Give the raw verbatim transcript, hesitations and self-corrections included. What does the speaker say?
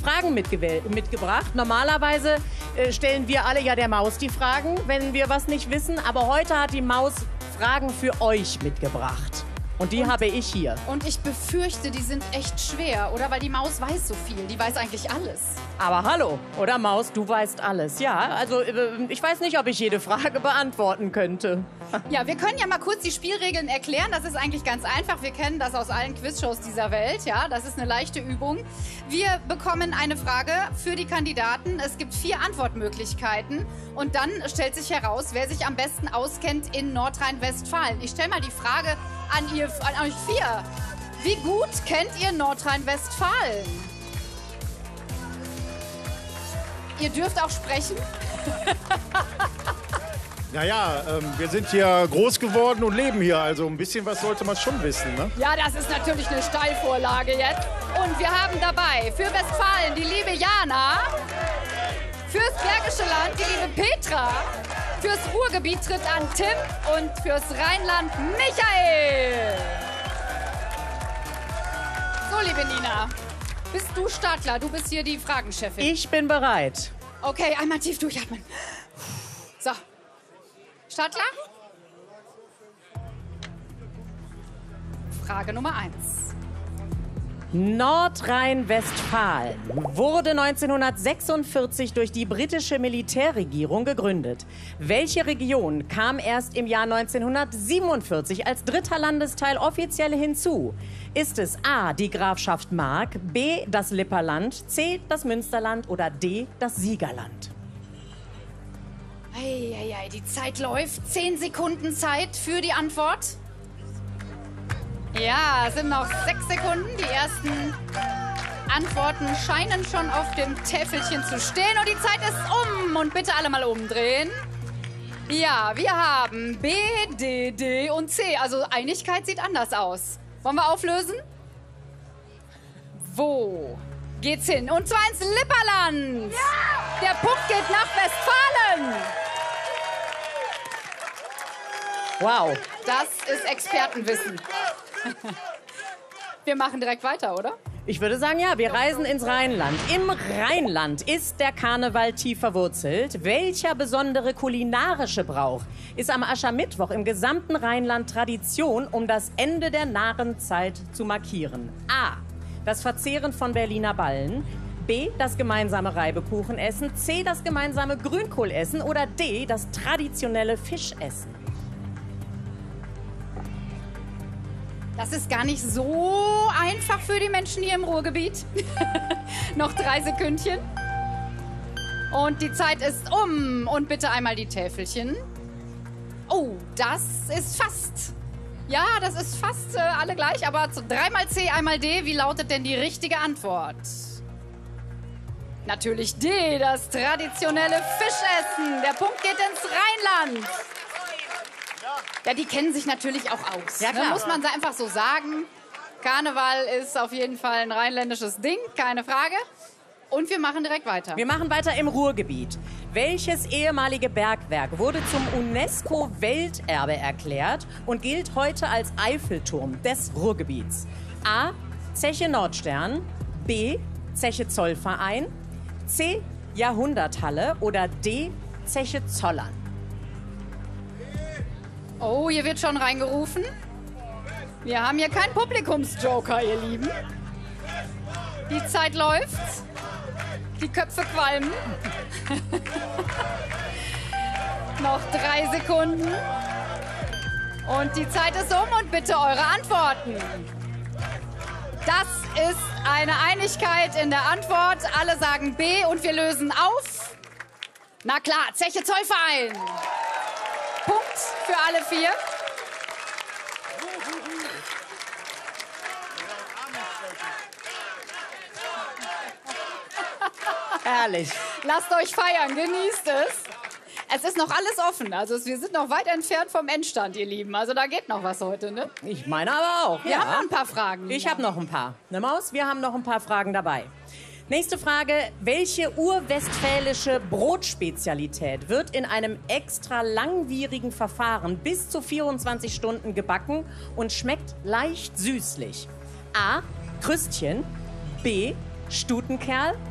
Fragen mitgebracht. Normalerweise äh, stellen wir alle ja der Maus die Fragen, wenn wir was nicht wissen. Aber heute hat die Maus Fragen für euch mitgebracht. Und die und, habe ich hier. Und ich befürchte, die sind echt schwer, oder? Weil die Maus weiß so viel. Die weiß eigentlich alles. Aber hallo, oder Maus, du weißt alles. Ja, also ich weiß nicht, ob ich jede Frage beantworten könnte. Ja, wir können ja mal kurz die Spielregeln erklären. Das ist eigentlich ganz einfach. Wir kennen das aus allen Quizshows dieser Welt. Ja, das ist eine leichte Übung. Wir bekommen eine Frage für die Kandidaten. Es gibt vier Antwortmöglichkeiten. Und dann stellt sich heraus, wer sich am besten auskennt in Nordrhein-Westfalen. Ich stelle mal die Frage an, ihr, an euch vier. Wie gut kennt ihr Nordrhein-Westfalen? Ihr dürft auch sprechen. Naja, ähm, wir sind hier groß geworden und leben hier. Also ein bisschen was sollte man schon wissen, ne? Ja, das ist natürlich eine Steilvorlage jetzt. Und wir haben dabei für Westfalen die liebe Jana, fürs Bergische Land die liebe Petra, fürs Ruhrgebiet tritt an Tim und fürs Rheinland Michael. So, liebe Nina, bist du Startklar? Du bist hier die Fragenchefin. Ich bin bereit. Okay, einmal tief durchatmen. So. Startklar? Frage Nummer eins. Nordrhein-Westfalen wurde neunzehnhundertsechsundvierzig durch die britische Militärregierung gegründet. Welche Region kam erst im Jahr neunzehnhundertsiebenundvierzig als dritter Landesteil offiziell hinzu? Ist es A, die Grafschaft Mark, B, das Lipperland, C, das Münsterland oder D, das Siegerland? Eieiei, die Zeit läuft. Zehn Sekunden Zeit für die Antwort. Ja, es sind noch sechs Sekunden. Die ersten Antworten scheinen schon auf dem Täfelchen zu stehen. Und die Zeit ist um. Und bitte alle mal umdrehen. Ja, wir haben B, D, D und C. Also Einigkeit sieht anders aus. Wollen wir auflösen? Wo geht's hin? Und zwar ins Lipperland. Ja! Der Punkt geht nach Westfalen. Wow. Das ist Expertenwissen. Wir machen direkt weiter, oder? Ich würde sagen, ja, wir reisen ins Rheinland. Im Rheinland ist der Karneval tief verwurzelt. Welcher besondere kulinarische Brauch ist am Aschermittwoch im gesamten Rheinland Tradition, um das Ende der Narrenzeit zu markieren? A. Das Verzehren von Berliner Ballen. B. Das gemeinsame Reibekuchenessen. C. Das gemeinsame Grünkohlessen. Oder D. Das traditionelle Fischessen. Das ist gar nicht so einfach für die Menschen hier im Ruhrgebiet. Noch drei Sekündchen. Und die Zeit ist um. Und bitte einmal die Täfelchen. Oh, das ist fast. Ja, das ist fast äh, alle gleich. Aber dreimal C, einmal D. Wie lautet denn die richtige Antwort? Natürlich D, das traditionelle Fischessen. Der Punkt geht ins Rheinland. Ja, die kennen sich natürlich auch aus. Ja, klar. Ne? Muss man einfach so sagen. Karneval ist auf jeden Fall ein rheinländisches Ding, keine Frage. Und wir machen direkt weiter. Wir machen weiter im Ruhrgebiet. Welches ehemalige Bergwerk wurde zum UNESCO-Welterbe erklärt und gilt heute als Eiffelturm des Ruhrgebiets? A. Zeche Nordstern. B. Zeche Zollverein. C. Jahrhunderthalle. Oder D. Zeche Zollern. Oh, hier wird schon reingerufen. Wir haben hier keinen Publikumsjoker, ihr Lieben. Die Zeit läuft. Die Köpfe qualmen. Noch drei Sekunden. Und die Zeit ist um und bitte eure Antworten. Das ist eine Einigkeit in der Antwort. Alle sagen B und wir lösen auf. Na klar, Zeche Zollverein. Punkt für alle vier. Herrlich. Lasst euch feiern, genießt es. Es ist noch alles offen. Also wir sind noch weit entfernt vom Endstand, ihr Lieben. Also da geht noch was heute, ne? Ich meine aber auch. Wir ja. haben noch ein paar Fragen. Ich habe noch ein paar. Ne Maus, wir haben noch ein paar Fragen dabei. Nächste Frage. Welche urwestfälische Brotspezialität wird in einem extra langwierigen Verfahren bis zu vierundzwanzig Stunden gebacken und schmeckt leicht süßlich? A. Krüstchen. B. Stutenkerl.